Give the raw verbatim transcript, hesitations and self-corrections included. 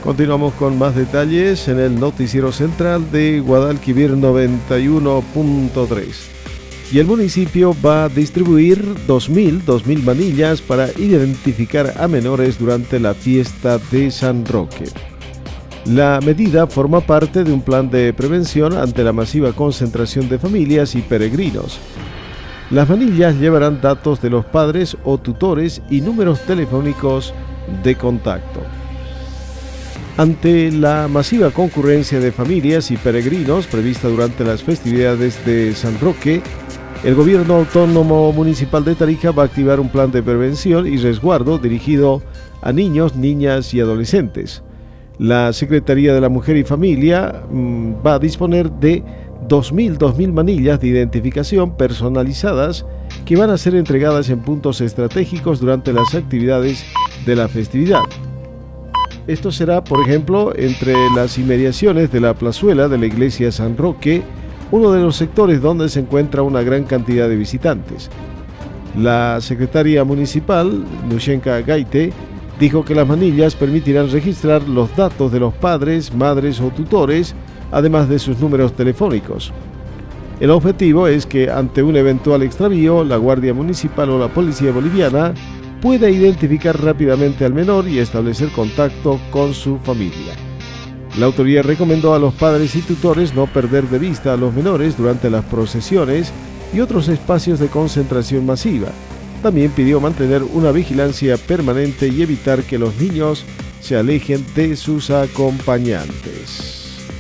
Continuamos con más detalles en el noticiero central de Guadalquivir noventa y uno punto tres. Y el municipio va a distribuir dos mil manillas para identificar a menores durante la fiesta de San Roque. La medida forma parte de un plan de prevención ante la masiva concentración de familias y peregrinos. Las manillas llevarán datos de los padres o tutores y números telefónicos de contacto. Ante la masiva concurrencia de familias y peregrinos prevista durante las festividades de San Roque, el Gobierno Autónomo Municipal de Tarija va a activar un plan de prevención y resguardo dirigido a niños, niñas y adolescentes. La Secretaría de la Mujer y Familia mmm, va a disponer de dos mil manillas de identificación personalizadas que van a ser entregadas en puntos estratégicos durante las actividades de la festividad. Esto será, por ejemplo, entre las inmediaciones de la plazuela de la iglesia San Roque, uno de los sectores donde se encuentra una gran cantidad de visitantes. La secretaria municipal, Nushenka Gaite, dijo que las manillas permitirán registrar los datos de los padres, madres o tutores, además de sus números telefónicos. El objetivo es que ante un eventual extravío, la Guardia Municipal o la Policía Boliviana pueda identificar rápidamente al menor y establecer contacto con su familia. La autoridad recomendó a los padres y tutores no perder de vista a los menores durante las procesiones y otros espacios de concentración masiva. También pidió mantener una vigilancia permanente y evitar que los niños se alejen de sus acompañantes.